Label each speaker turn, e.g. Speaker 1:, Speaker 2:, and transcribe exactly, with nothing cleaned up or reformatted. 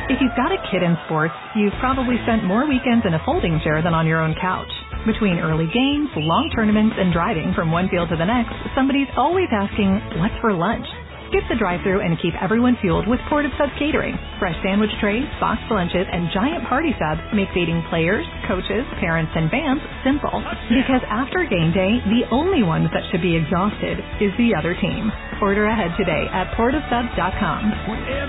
Speaker 1: If you've got a kid in sports, you've probably spent more weekends in a folding chair than on your own couch. Between early games, long tournaments, and driving from one field to the next, somebody's always asking, what's for lunch? Skip the drive-thru and keep everyone fueled with Port of Subs catering. Fresh sandwich trays, boxed lunches, and giant party subs make feeding players, coaches, parents, and fans simple. Because after game day, the only ones that should be exhausted is the other team. Order ahead today at port of subs dot com.